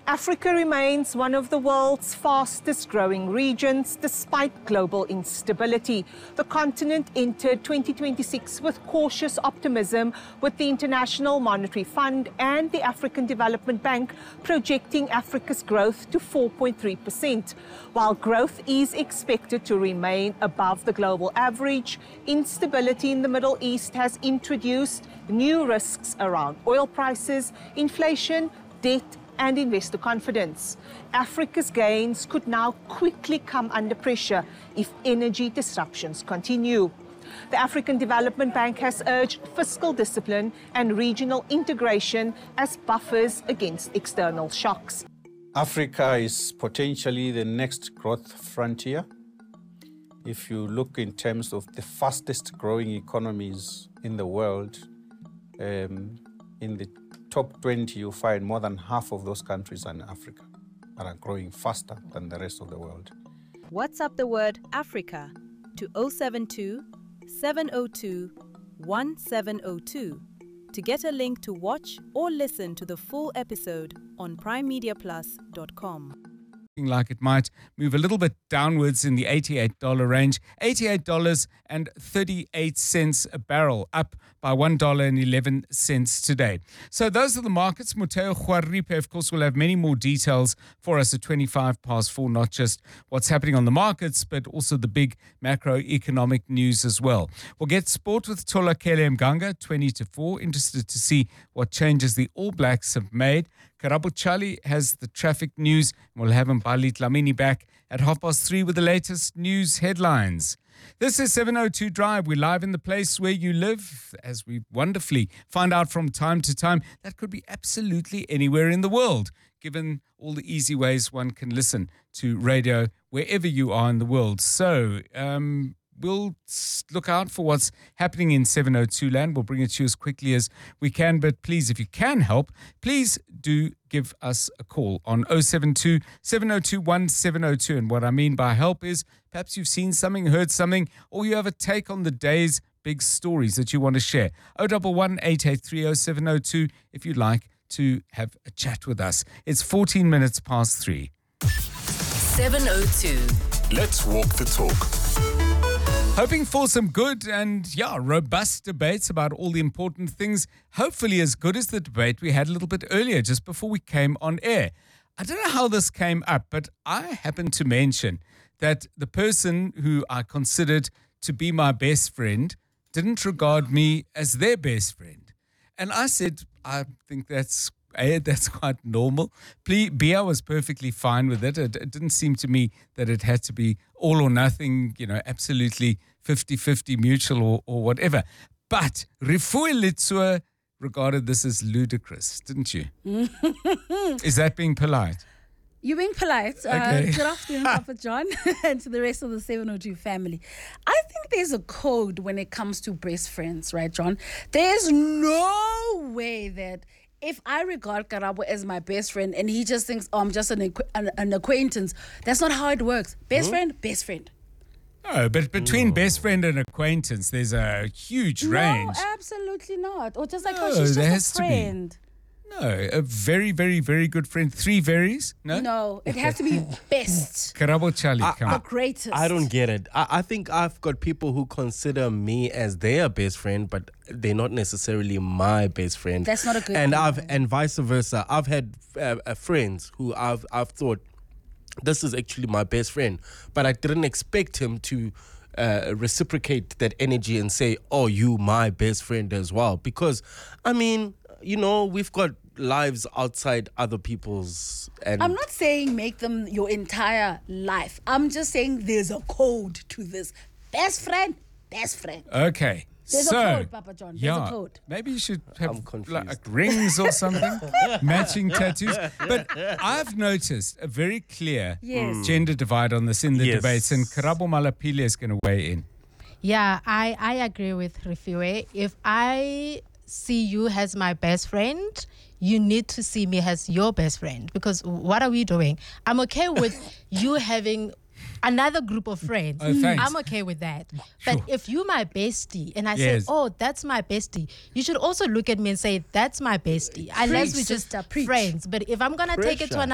Africa remains one of the world's fastest growing regions despite global instability. The continent entered 2026 with cautious optimism, with the International Monetary Fund and the African Development Bank projecting Africa's growth to 4.3%. While growth is expected to remain above the global average, instability in the Middle East has introduced new risks around oil prices, inflation, debt, and investor confidence. Africa's gains could now quickly come under pressure if energy disruptions continue. The African Development Bank has urged fiscal discipline and regional integration as buffers against external shocks. Africa is potentially the next growth frontier. If you look in terms of the fastest growing economies in the world, in the top 20, you'll find more than half of those countries are in Africa and are growing faster than the rest of the world. WhatsApp the word Africa to 072 702 1702 to get a link to watch or listen to the full episode on primemediaplus.com. Like it might move a little bit downwards in the $88 range. $88.38 a barrel, up by $1.11 today. So those are the markets. Muteo Juaripe, of course, will have many more details for us at 4:25, not just what's happening on the markets, but also the big macroeconomic news as well. We'll get sport with Tolakele Mganga, 3:40. Interested to see what changes the All Blacks have made. Karabo Chali has the traffic news. We'll have Mbali Dlamini back at 3:30 with the latest news headlines. This is 702 Drive. We're live in the place where you live, as we wonderfully find out from time to time. That could be absolutely anywhere in the world, given all the easy ways one can listen to radio wherever you are in the world. So, we'll look out for what's happening in 702 land. We'll bring it to you as quickly as we can. But please, if you can help, please do give us a call on 072 702 1702. And what I mean by help is perhaps you've seen something, heard something, or you have a take on the day's big stories that you want to share. 011 883 0702 if you'd like to have a chat with us. It's 14 minutes past 3. 702. Let's walk the talk. Hoping for some good and, robust debates about all the important things, hopefully as good as the debate we had a little bit earlier, just before we came on air. I don't know how this came up, but I happened to mention that the person who I considered to be my best friend didn't regard me as their best friend. And I said, I think that's quite normal. Bia was perfectly fine with it. It didn't seem to me that it had to be all or nothing, absolutely 50-50 mutual or whatever. But Rifue Litsua regarded this as ludicrous, didn't you? Is that being polite? You're being polite. Okay. Good afternoon, Papa John, and to the rest of the 702 family. I think there's a code when it comes to best friends, right, John? There's no way that if I regard Karabo as my best friend and he just thinks, I'm just an acquaintance, that's not how it works. Best friend, best friend. No, but between best friend and acquaintance, there's a huge range. No, absolutely not. Or just like, No, she's there just has a to be. friend. No, a very, very, very good friend. 3 varies? No? No, it has to be best. Karabo Chali, come The on. greatest. I don't get it. I think I've got people who consider me as their best friend, but they're not necessarily my best friend. That's not a good and thing. And vice versa. I've had friends who I've thought this is actually my best friend, but I didn't expect him to reciprocate that energy and say, "Oh, you my best friend as well," because I mean, we've got lives outside other people's. And I'm not saying make them your entire life. I'm just saying there's a code to this. Best friend, best friend. Okay. There's so, a code, Papa John. There's a code. Maybe you should I'm have confused. like rings or something, matching tattoos. But I've noticed a very clear Yes. gender divide on this in the Yes. debates, and Karabo Malapile is going to weigh in. Yeah, I agree with Rifue. If I see you as my best friend, you need to see me as your best friend, because what are we doing? I'm okay with you having another group of friends. Oh, thanks. I'm okay with that. But if you're my bestie and I Yes. say, oh, that's my bestie, you should also look at me and say, that's my bestie. Unless we're just sister, preach. friends. But if I'm going to take it to Pressure.